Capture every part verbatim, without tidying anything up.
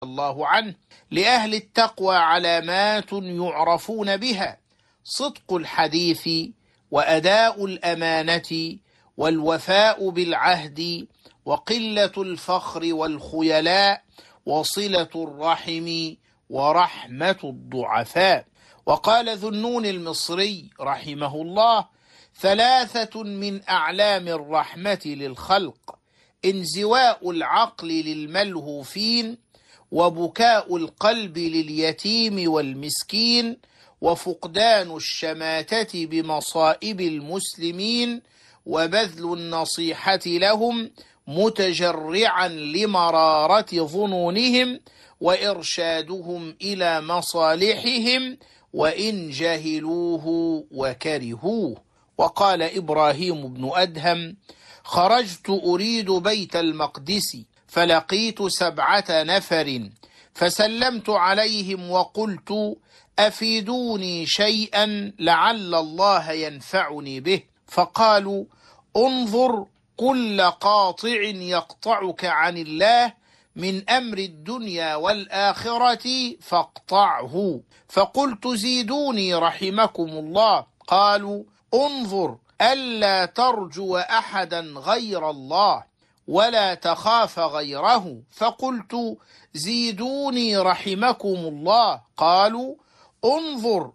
الله عنه: لأهل التقوى علامات يعرفون بها: صدق الحديث، وأداء الأمانة، والوفاء بالعهد، وقلة الفخر والخيلاء، وصلة الرحم، ورحمة الضعفاء. وقال ذو النون المصري رحمه الله: ثلاثة من أعلام الرحمة للخلق: انزواء العقل للملهوفين، وبكاء القلب لليتيم والمسكين، وفقدان الشماتة بمصائب المسلمين، وبذل النصيحة لهم متجرعا لمرارة ظنونهم، وإرشادهم إلى مصالحهم وإن جهلوه وكرهوه. وقال إبراهيم بن أدهم: خرجت أريد بيت المقدس، فلقيت سبعة نفر، فسلمت عليهم وقلت: أفيدوني شيئا لعل الله ينفعني به. فقالوا: انظر كل قاطع يقطعك عن الله من أمر الدنيا والآخرة فاقطعه. فقلت: زيدوني رحمكم الله. قالوا: انظر ألا ترجو أحدا غير الله ولا تخاف غيره. فقلت: زيدوني رحمكم الله. قالوا: انظر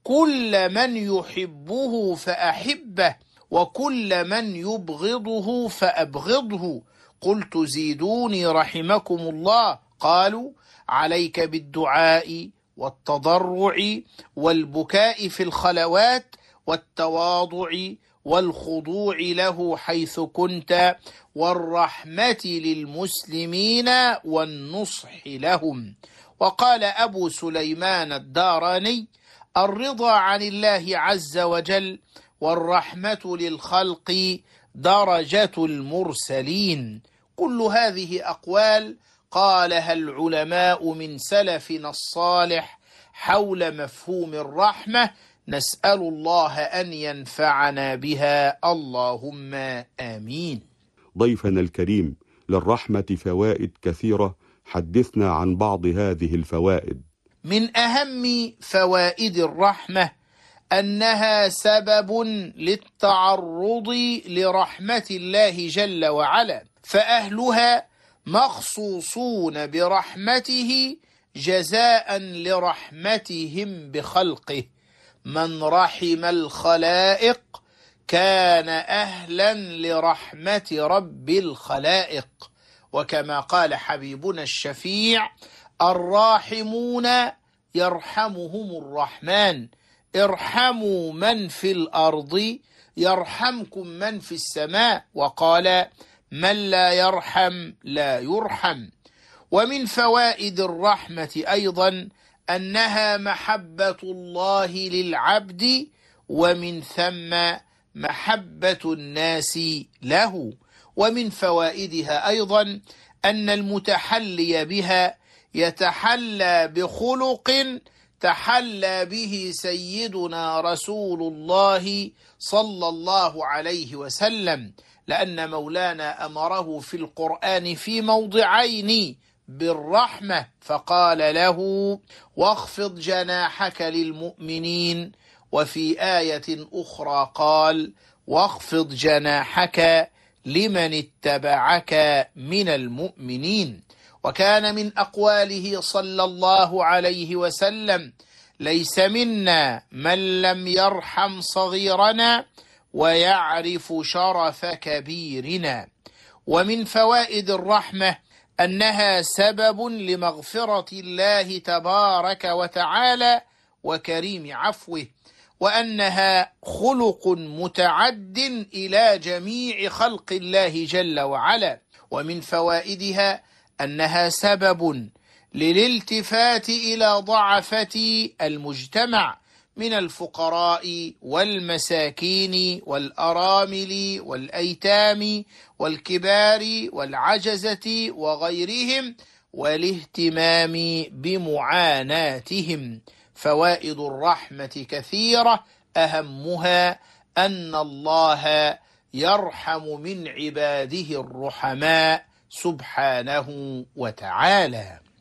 كل من يحبه فأحبه، وكل من يبغضه فأبغضه. قلت: زيدوني رحمكم الله. قالوا: عليك بالدعاء والتضرع والبكاء في الخلوات، والتواضع والخضوع له حيث كنت، والرحمة للمسلمين والنصح لهم. وقال أبو سليمان الداراني: الرضا عن الله عز وجل والرحمة للخلق درجة المرسلين. كل هذه أقوال قالها العلماء من سلفنا الصالح حول مفهوم الرحمة، نسأل الله أن ينفعنا بها، اللهم آمين. ضيفنا الكريم، للرحمة فوائد كثيرة، حدثنا عن بعض هذه الفوائد. من أهم فوائد الرحمة أنها سبب للتعرض لرحمة الله جل وعلا، فأهلها مخصوصون برحمته جزاء لرحمتهم بخلقه. من رحم الخلائق كان أهلا لرحمة رب الخلائق. وكما قال حبيبنا الشفيع: الراحمون يرحمهم الرحمن، ارحموا من في الأرض يرحمكم من في السماء. وقال: من لا يرحم لا يرحم. ومن فوائد الرحمة أيضا أنها محبة الله للعبد، ومن ثم محبة الناس له. ومن فوائدها أيضا أن المتحلي بها يتحلى بخلق تحلى به سيدنا رسول الله صلى الله عليه وسلم، لأن مولانا أمره في القرآن في موضعين بالرحمة، فقال له: واخفض جناحك للمؤمنين. وفي آية أخرى قال: واخفض جناحك لمن اتبعك من المؤمنين. وكان من أقواله صلى الله عليه وسلم: ليس منا من لم يرحم صغيرنا ويعرف شرف كبيرنا. ومن فوائد الرحمة أنها سبب لمغفرة الله تبارك وتعالى وكريم عفوه، وأنها خلق متعد إلى جميع خلق الله جل وعلا. ومن فوائدها أنها سبب للالتفات إلى ضعفة المجتمع من الفقراء والمساكين والأرامل والأيتام والكبار والعجزة وغيرهم، والاهتمام بمعاناتهم. فوائد الرحمة كثيرة، أهمها أن الله يرحم من عباده الرحماء سبحانه وتعالى.